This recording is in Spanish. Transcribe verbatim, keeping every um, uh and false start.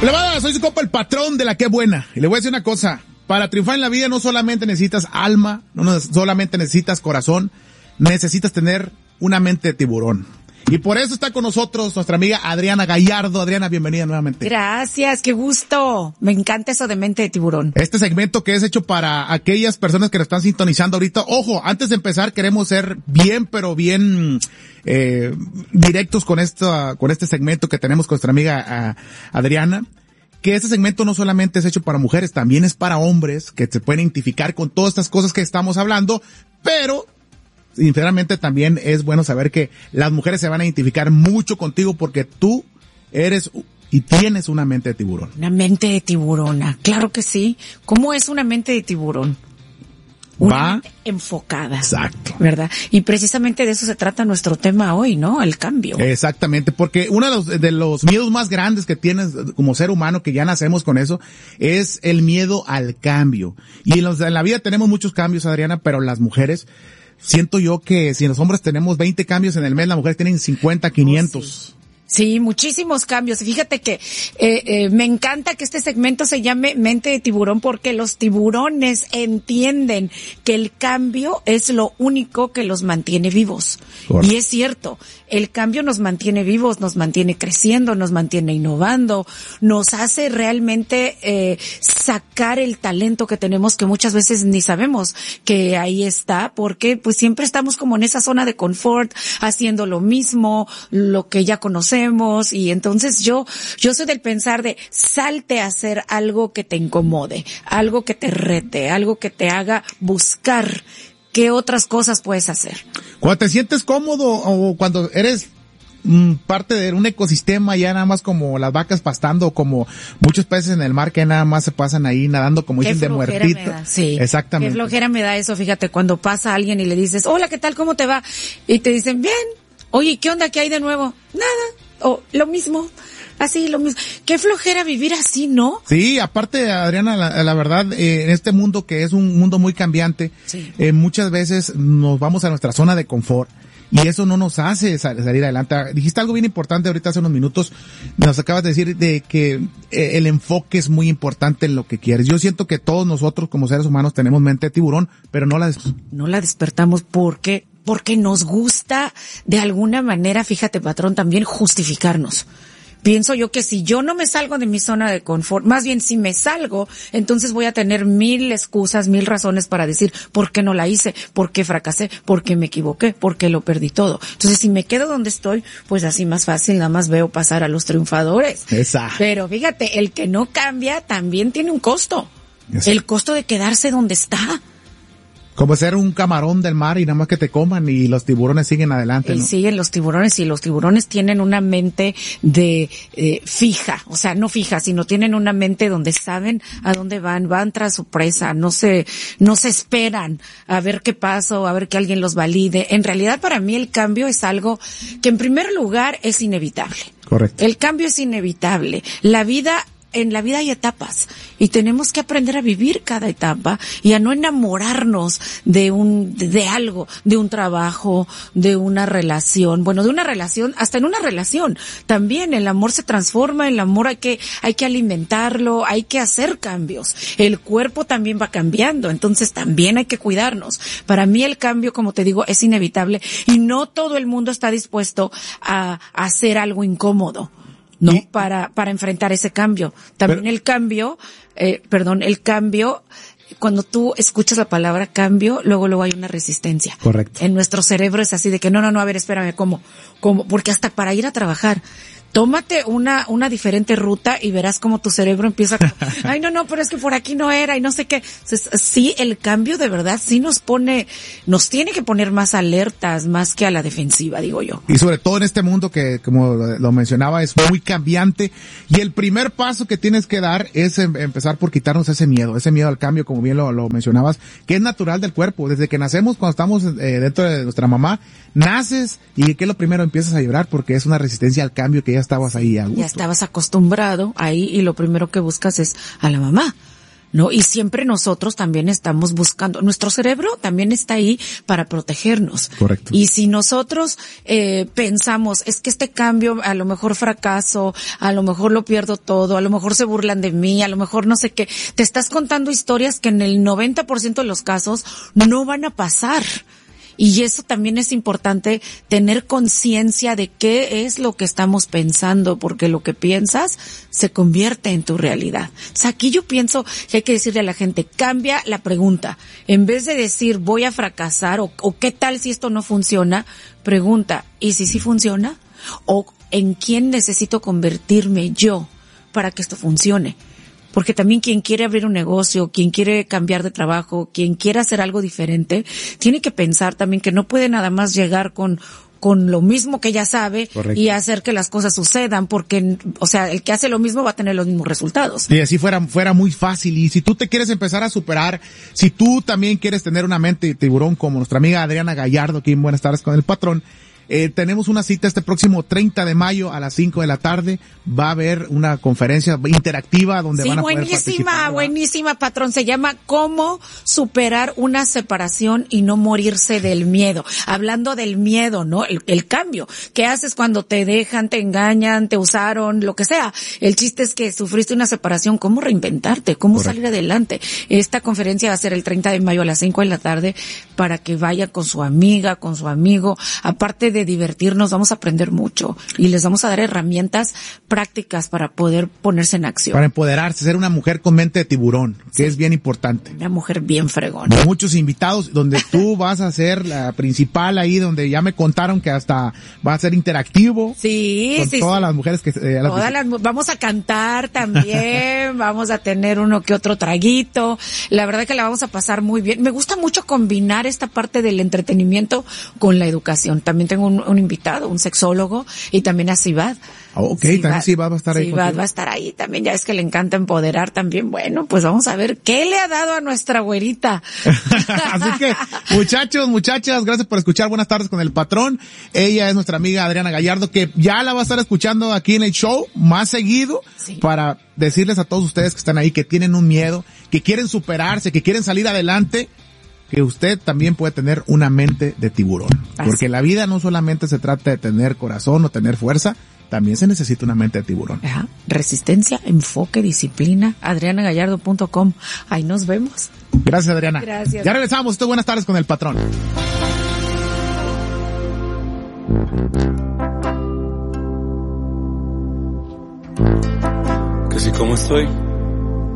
Plebada, soy su compa el patrón de la que buena. Y le voy a decir una cosa. Para triunfar en la vida no solamente necesitas alma, no solamente necesitas corazón, necesitas tener una mente de tiburón. Y por eso está con nosotros nuestra amiga Adriana Gallardo. Adriana, bienvenida nuevamente. Gracias, qué gusto. Me encanta eso de mente de tiburón. Este segmento que es hecho para aquellas personas que nos están sintonizando ahorita. Ojo, antes de empezar queremos ser bien, pero bien eh, directos con esto, con este segmento que tenemos con nuestra amiga uh, Adriana. Que este segmento no solamente es hecho para mujeres, también es para hombres que se pueden identificar con todas estas cosas que estamos hablando, pero sinceramente también es bueno saber que las mujeres se van a identificar mucho contigo porque tú eres y tienes una mente de tiburón. Una mente de tiburona, claro que sí. ¿Cómo es una mente de tiburón? Una Va mente enfocada. Exacto. ¿Verdad? Y precisamente de eso se trata nuestro tema hoy, ¿no? El cambio. Exactamente, porque uno de los, de los miedos más grandes que tienes como ser humano, que ya nacemos con eso, es el miedo al cambio. Y en, los, en la vida tenemos muchos cambios, Adriana, pero las mujeres, siento yo que si los hombres tenemos veinte cambios en el mes, las mujeres tienen cincuenta, quinientos. Oh, sí. Sí, muchísimos cambios. Fíjate que eh, eh, me encanta que este segmento se llame Mente de Tiburón porque los tiburones entienden que el cambio es lo único que los mantiene vivos. Correcto. Y es cierto, el cambio nos mantiene vivos, nos mantiene creciendo, nos mantiene innovando, nos hace realmente eh, sacar el talento que tenemos que muchas veces ni sabemos que ahí está porque pues siempre estamos como en esa zona de confort, haciendo lo mismo, lo que ya conocemos. Y entonces yo, yo soy del pensar de salte a hacer algo que te incomode, algo que te rete, algo que te haga buscar qué otras cosas puedes hacer. Cuando te sientes cómodo o cuando eres mm, parte de un ecosistema ya nada más como las vacas pastando, como muchos peces en el mar que nada más se pasan ahí nadando como dicen de muertito. Sí. Exactamente. Qué flojera me da eso, fíjate, cuando pasa alguien y le dices, hola, ¿qué tal? ¿Cómo te va? Y te dicen, bien. Oye, ¿qué onda? ¿Qué hay de nuevo? Nada. O lo mismo, así, lo mismo. Qué flojera vivir así, ¿no? Sí, aparte, Adriana, la, la verdad, eh, en este mundo que es un mundo muy cambiante, sí. eh, muchas veces nos vamos a nuestra zona de confort y eso no nos hace sal, salir adelante. Dijiste algo bien importante ahorita hace unos minutos, nos acabas de decir de que eh, el enfoque es muy importante en lo que quieres. Yo siento que todos nosotros como seres humanos tenemos mente de tiburón, pero no la des- no la despertamos porque porque nos gusta de alguna manera, fíjate patrón, también justificarnos. Pienso yo que si yo no me salgo de mi zona de confort, más bien si me salgo, entonces voy a tener mil excusas, mil razones para decir por qué no la hice, por qué fracasé, por qué me equivoqué, por qué lo perdí todo. Entonces si me quedo donde estoy, pues así más fácil, nada más veo pasar a los triunfadores. Exacto. Pero fíjate, el que no cambia también tiene un costo. Exacto. El costo de quedarse donde está. Como ser un camarón del mar y nada más que te coman y los tiburones siguen adelante, ¿no? Y siguen los tiburones y los tiburones tienen una mente de eh, fija, o sea, no fija, sino tienen una mente donde saben a dónde van, van tras su presa, no se, no se esperan a ver qué pasa o a ver que alguien los valide. En realidad para mí el cambio es algo que en primer lugar es inevitable. Correcto. El cambio es inevitable. La vida En la vida hay etapas y tenemos que aprender a vivir cada etapa y a no enamorarnos de un, de, de algo, de un trabajo, de una relación. Bueno, de una relación, hasta en una relación. También el amor se transforma, el amor hay que, hay que alimentarlo, hay que hacer cambios. El cuerpo también va cambiando, entonces también hay que cuidarnos. Para mí el cambio, como te digo, es inevitable y no todo el mundo está dispuesto a, a hacer algo incómodo. ¿No? ¿Y? Para, para enfrentar ese cambio. También Pero, el cambio, eh, perdón, el cambio, cuando tú escuchas la palabra cambio, luego luego hay una resistencia. Correcto. En nuestro cerebro es así de que no, no, no, a ver, espérame, ¿cómo? ¿Cómo? Porque hasta para ir a trabajar, tómate una, una diferente ruta y verás cómo tu cerebro empieza a, ay, no, no, pero es que por aquí no era y no sé qué. Entonces, sí, el cambio de verdad sí nos pone, nos tiene que poner más alertas, más que a la defensiva, digo yo. Y sobre todo en este mundo que, como lo mencionaba, es muy cambiante. Y el primer paso que tienes que dar es em- empezar por quitarnos ese miedo, ese miedo al cambio, como bien lo, lo mencionabas, que es natural del cuerpo. Desde que nacemos, cuando estamos eh, dentro de nuestra mamá, naces y ¿qué es lo primero? Empiezas a llorar porque es una resistencia al cambio que ya estabas ahí a gusto. Ya estabas acostumbrado ahí y lo primero que buscas es a la mamá. ¿no? Y siempre nosotros también estamos buscando, nuestro cerebro también está ahí para protegernos. Correcto. Y si nosotros eh, pensamos, es que este cambio a lo mejor fracaso, a lo mejor lo pierdo todo, a lo mejor se burlan de mí, a lo mejor no sé qué, te estás contando historias que en el noventa por ciento de los casos no van a pasar. Y eso también es importante, tener conciencia de qué es lo que estamos pensando, porque lo que piensas se convierte en tu realidad. O sea, aquí yo pienso que hay que decirle a la gente, cambia la pregunta. En vez de decir voy a fracasar o, o qué tal si esto no funciona, pregunta, ¿y si sí funciona? ¿O en quién necesito convertirme yo para que esto funcione? Porque también quien quiere abrir un negocio, quien quiere cambiar de trabajo, quien quiere hacer algo diferente, tiene que pensar también que no puede nada más llegar con con lo mismo que ya sabe. Correcto. Y hacer que las cosas sucedan, porque, o sea, el que hace lo mismo va a tener los mismos resultados. Y así fuera, fuera muy fácil. Y si tú te quieres empezar a superar, si tú también quieres tener una mente de tiburón como nuestra amiga Adriana Gallardo, aquí en Buenas Tardes con el Patrón, Eh, tenemos una cita este próximo treinta de mayo a las cinco de la tarde. Va a haber una conferencia interactiva donde sí, van a poder participar. Sí, buenísima, buenísima, patrón. Se llama ¿Cómo superar una separación y no morirse del miedo? Hablando del miedo, ¿no? El, el cambio. ¿Qué haces cuando te dejan, te engañan, te usaron, lo que sea? El chiste es que sufriste una separación. ¿Cómo reinventarte? ¿Cómo Correcto. Salir adelante? Esta conferencia va a ser el treinta de mayo a las cinco de la tarde para que vaya con su amiga, con su amigo. Aparte de divertirnos, vamos a aprender mucho y les vamos a dar herramientas prácticas para poder ponerse en acción. Para empoderarse, ser una mujer con mente de tiburón, que sí. Es bien importante. Una mujer bien fregona. Muchos invitados, donde tú vas a ser la principal ahí, donde ya me contaron que hasta va a ser interactivo. Sí, con sí. todas sí. las mujeres que... Eh, las todas las, vamos a cantar también, vamos a tener uno que otro traguito. La verdad que la vamos a pasar muy bien. Me gusta mucho combinar esta parte del entretenimiento con la educación. También tengo un, un invitado, un sexólogo, y también a Sivad. Oh, ok, Sivad, también Sivad va a estar ahí. Sivad va a estar ahí también, ya es que le encanta empoderar también. Bueno, pues vamos a ver qué le ha dado a nuestra güerita. Así que, muchachos, muchachas, gracias por escuchar Buenas Tardes con el Patrón. Ella es nuestra amiga Adriana Gallardo, que ya la va a estar escuchando aquí en el show más seguido, sí. Para decirles a todos ustedes que están ahí, que tienen un miedo, que quieren superarse, que quieren salir adelante, que usted también puede tener una mente de tiburón. Así. Porque la vida no solamente se trata de tener corazón o tener fuerza, también se necesita una mente de tiburón. Ajá. Resistencia, enfoque, disciplina, adriana gallardo punto com. Ahí nos vemos. Gracias, Adriana. Gracias. Ya regresamos. Esto es Buenas Tardes con el Patrón. Que si como estoy